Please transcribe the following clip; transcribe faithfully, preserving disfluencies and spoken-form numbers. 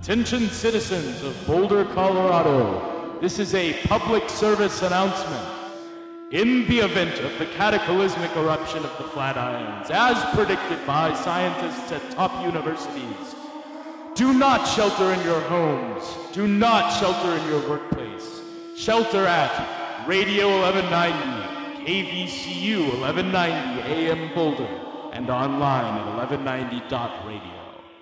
Attention citizens of Boulder, Colorado. This is a public service announcement. In the event of the cataclysmic eruption of the Flatirons, as predicted by scientists at top universities, do not shelter in your homes. Do not shelter in your workplace. Shelter at Radio eleven ninety, K V C U eleven ninety A M Boulder, and online at eleven ninety dot radio.